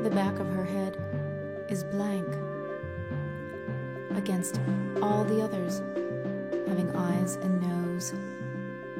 The back of her head is blank against all the others, having eyes and nose